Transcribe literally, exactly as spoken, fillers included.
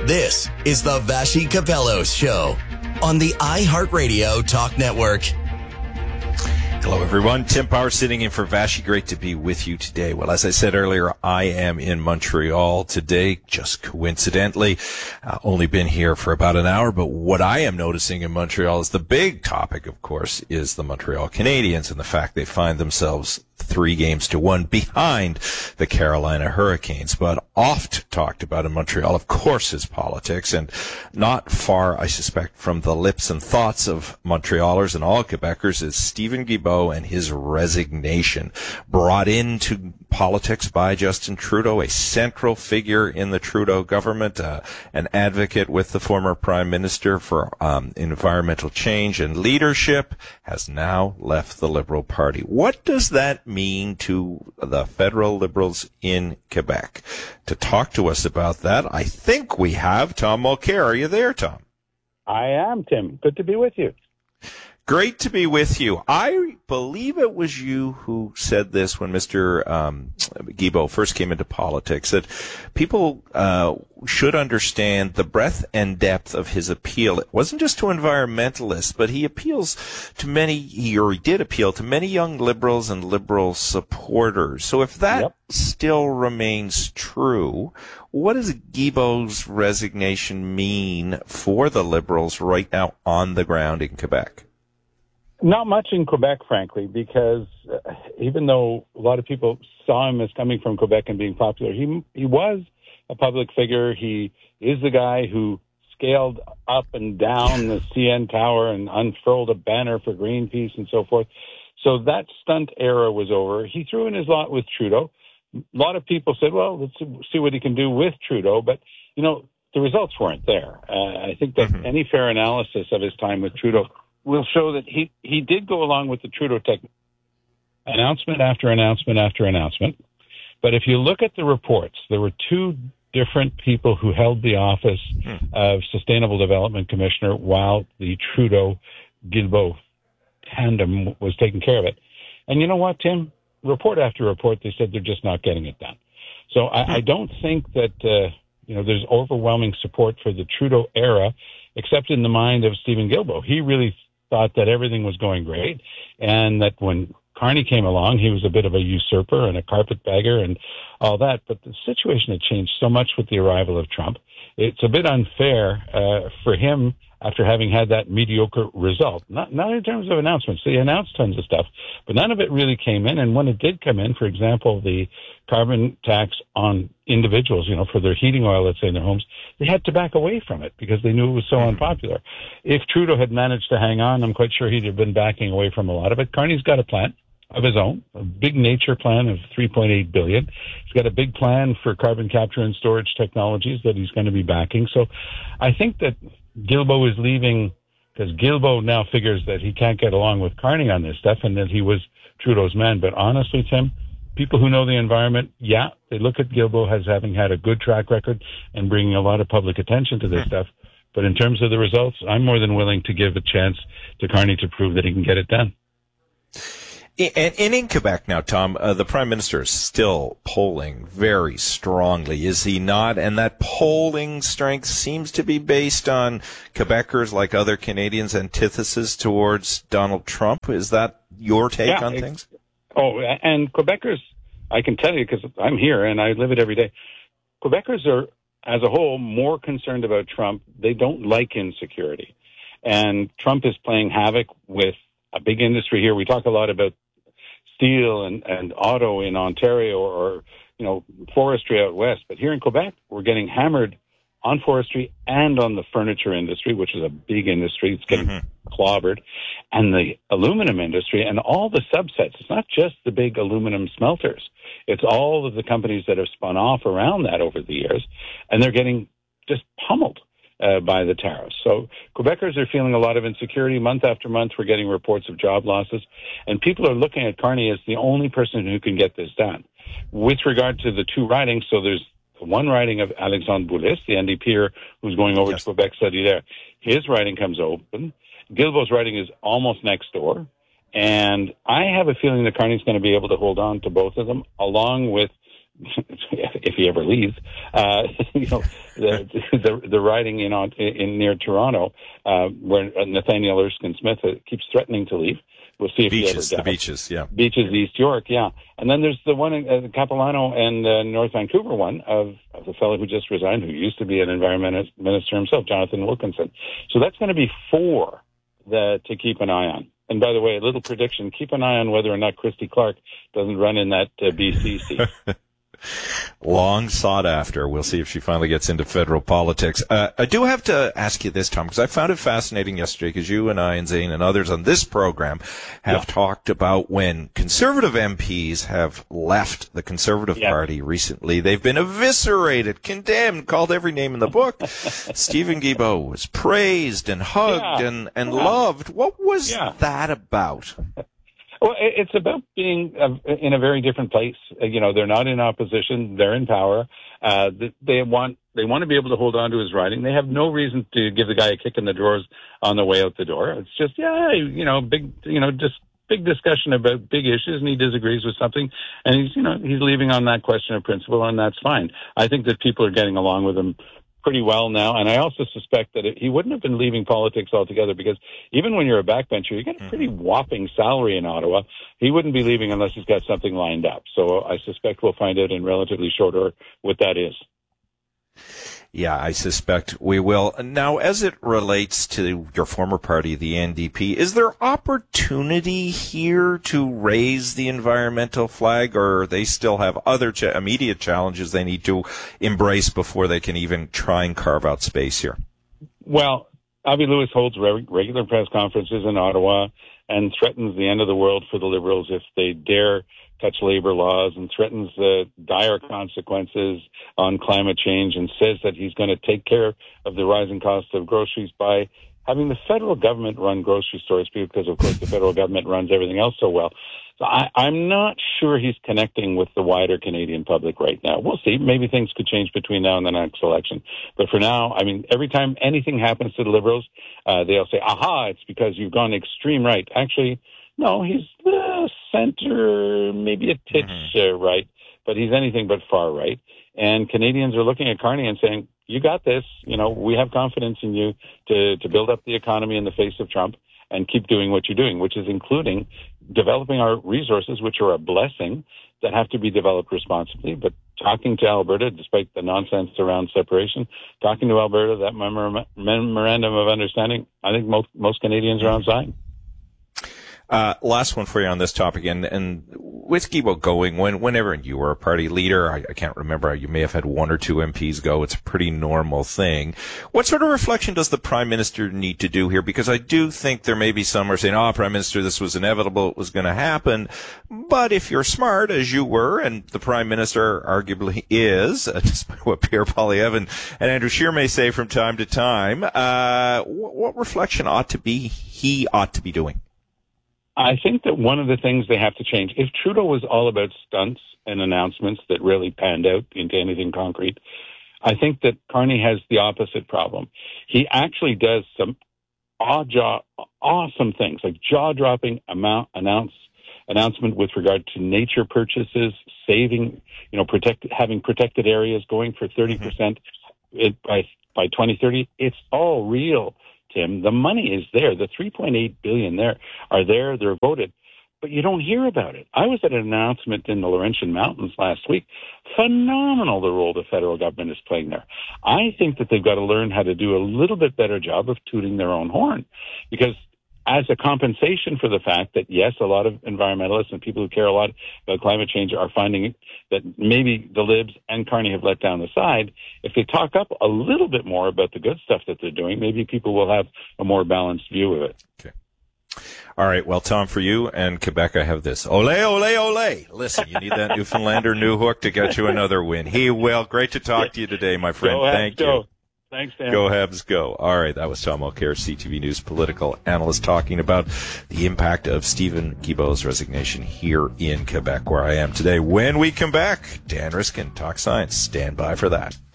This is the Vassy Kapelos Show on the iHeartRadio Talk Network. Hello, everyone. Tim Power sitting in for Vassy. Great to be with you today. Well, as I said earlier, I am in Montreal today, just coincidentally. Uh, only been here for about an hour, but what I am noticing in Montreal is the big topic, of course, is the Montreal Canadiens and the fact they find themselves three games to one behind the Carolina Hurricanes. But oft talked about in Montreal, of course, is politics, and not far, I suspect, from the lips and thoughts of Montrealers and all Quebecers is Stephen Guilbeault and his resignation, brought into politics by Justin Trudeau, a central figure in the Trudeau government, uh, an advocate with the former Prime Minister for um, environmental change and leadership, has now left the Liberal Party. What does that mean to the federal Liberals in Quebec? To talk to us about that, I think we have Tom Mulcair. Are you there, Tom? I am, Tim. Good to be with you. Great to be with you. I believe it was you who said this when Mister Um, Guilbeault first came into politics, that people uh, should understand the breadth and depth of his appeal. It wasn't just to environmentalists, but he appeals to many, he, or he did appeal to many young liberals and liberal supporters. So if that yep. still remains true, what does Guilbeault's resignation mean for the Liberals right now on the ground in Quebec? Not much in Quebec, frankly, because uh, even though a lot of people saw him as coming from Quebec and being popular, he he was a public figure. He is the guy who scaled up and down the C N Tower and unfurled a banner for Greenpeace and so forth. So that stunt era was over. He threw in his lot with Trudeau. A lot of people said, well, let's see what he can do with Trudeau. But, you know, the results weren't there. Uh, I think that mm-hmm. any fair analysis of his time with Trudeau will show that he, he did go along with the Trudeau technique, announcement after announcement after announcement. But if you look at the reports, there were two different people who held the office hmm. of Sustainable Development Commissioner while the Trudeau-Guilbeault tandem was taking care of it. And you know what, Tim? Report after report, they said they're just not getting it done. So I, hmm. I don't think that, uh, you know, there's overwhelming support for the Trudeau era, except in the mind of Stephen Guilbeault. He really thought that everything was going great, and that when Carney came along, he was a bit of a usurper and a carpetbagger and all that. But the situation had changed so much with the arrival of Trump. It's a bit unfair uh, for him after having had that mediocre result. Not, not in terms of announcements. They announced tons of stuff, but none of it really came in. And when it did come in, for example, the carbon tax on individuals, you know, for their heating oil, let's say, in their homes, they had to back away from it because they knew it was so unpopular. If Trudeau had managed to hang on, I'm quite sure he'd have been backing away from a lot of it. Carney's got a plan of his own, a big nature plan of three point eight billion dollars. He's got a big plan for carbon capture and storage technologies that he's going to be backing. So I think that Guilbeault is leaving because Guilbeault now figures that he can't get along with Carney on this stuff and that he was Trudeau's man. But honestly, Tim, people who know the environment, yeah, they look at Guilbeault as having had a good track record and bringing a lot of public attention to this stuff. But in terms of the results, I'm more than willing to give a chance to Carney to prove that he can get it done. And in Quebec now, Tom, uh, the Prime Minister is still polling very strongly, is he not? And that polling strength seems to be based on Quebecers, like other Canadians, antithesis towards Donald Trump. Is that your take yeah, on things? Oh, and Quebecers, I can tell you because I'm here and I live it every day. Quebecers are, as a whole, more concerned about Trump. They don't like insecurity. And Trump is playing havoc with a big industry here. We talk a lot about steel and, and auto in Ontario or, you know, forestry out west. But here in Quebec, we're getting hammered on forestry and on the furniture industry, which is a big industry. It's getting mm-hmm. clobbered. And the aluminum industry and all the subsets. It's not just the big aluminum smelters. It's all of the companies that have spun off around that over the years. And they're getting just pummeled Uh, by the tariffs. So Quebecers are feeling a lot of insecurity. Month after month, we're getting reports of job losses. And people are looking at Carney as the only person who can get this done. With regard to the two ridings, so there's one riding of Alexandre Boulis, the N D P-er who's going over yes. to Quebec study there. His riding comes open. Guilbeault's riding is almost next door. And I have a feeling that Carney's going to be able to hold on to both of them, along with if he ever leaves, uh, you know, the, the the riding in on in near Toronto, uh, where Nathaniel Erskine Smith keeps threatening to leave. We'll see if beaches, he ever does. the beaches, yeah, beaches, East York, yeah. And then there's the one in uh, Capilano and uh, North Vancouver one of, of the fellow who just resigned, who used to be an environment minister himself, Jonathan Wilkinson. So that's going to be four that to keep an eye on. And by the way, a little prediction: keep an eye on whether or not Christy Clark doesn't run in that uh, B C seat. Long sought after. We'll see if she finally gets into federal politics. Uh, I do have to ask you this, Tom, because I found it fascinating yesterday, because you and I and Zane and others on this program have yeah. talked about when conservative M Ps have left the Conservative yeah. Party recently. They've been eviscerated, condemned, called every name in the book. Stephen Guilbeault was praised and hugged yeah. and, and yeah. loved. What was yeah. that about? Well, it's about being in a very different place. You know, they're not in opposition; they're in power. Uh, they want they want to be able to hold on to his riding. They have no reason to give the guy a kick in the drawers on the way out the door. It's just, yeah, you know, big, you know, just big discussion about big issues, and he disagrees with something, and he's, you know, he's leaving on that question of principle, and that's fine. I think that people are getting along with him pretty well now, and I also suspect that it, he wouldn't have been leaving politics altogether, because even when you're a backbencher, you get a pretty whopping salary in Ottawa. He wouldn't be leaving unless he's got something lined up. So I suspect we'll find out in relatively short order what that is. Yeah, I suspect we will. Now, as it relates to your former party, the N D P, is there opportunity here to raise the environmental flag, or they still have other ch- immediate challenges they need to embrace before they can even try and carve out space here? Well, Avi Lewis holds re- regular press conferences in Ottawa and threatens the end of the world for the Liberals if they dare touch labor laws, and threatens the dire consequences on climate change, and says that he's going to take care of the rising cost of groceries by having the federal government run grocery stores, because, of course, the federal government runs everything else so well. So I, I'm not sure he's connecting with the wider Canadian public right now. We'll see. Maybe things could change between now and the next election. But for now, I mean, every time anything happens to the Liberals, uh, they'll say, aha, it's because you've gone extreme right. Actually, no, he's uh, center, maybe a titch mm-hmm. uh, right, but he's anything but far right. And Canadians are looking at Carney and saying, you got this. You know, we have confidence in you to, to build up the economy in the face of Trump and keep doing what you're doing, which is including developing our resources, which are a blessing, that have to be developed responsibly. But talking to Alberta, despite the nonsense around separation, talking to Alberta, that memor- memorandum of understanding, I think most, most Canadians are on side. Uh, last one for you on this topic, and, and with Guilbeault going, when, whenever you were a party leader, I, I can't remember, you may have had one or two M Ps go. It's a pretty normal thing. What sort of reflection does the Prime Minister need to do here? Because I do think there may be some who are saying, oh, Prime Minister, this was inevitable, it was going to happen. But if you're smart, as you were, and the Prime Minister arguably is, uh, despite what Pierre Poilievre and, and Andrew Scheer may say from time to time, uh, what, what reflection ought to be, he ought to be doing? I think that one of the things they have to change, if Trudeau was all about stunts and announcements that really panned out into anything concrete, I think that Carney has the opposite problem. He actually does some aw-jaw, awesome things, like jaw-dropping amount, announce, announcement with regard to nature purchases, saving, you know, protect, having protected areas, going for thirty percent mm-hmm. by, by twenty thirty. It's all real. Tim, the money is there. The three point eight billion dollars there are there. They're voted, but you don't hear about it. I was at an announcement in the Laurentian Mountains last week. Phenomenal, the role the federal government is playing there. I think that they've got to learn how to do a little bit better job of tooting their own horn, because as a compensation for the fact that, yes, a lot of environmentalists and people who care a lot about climate change are finding that maybe the Libs and Carney have let down the side, if they talk up a little bit more about the good stuff that they're doing, maybe people will have a more balanced view of it. Okay. All right. Well, Tom, for you and Quebec, I have this. Ole, ole, ole. Listen, you need that Newfoundlander new hook to get you another win. He will. Great to talk to you today, my friend. Go Thank go. you. Thanks, Dan. Go Habs, go. All right, that was Tom Mulcair, C T V News political analyst, talking about the impact of Stephen Guilbeault's resignation here in Quebec, where I am today. When we come back, Dan Riskin, Talk Science. Stand by for that.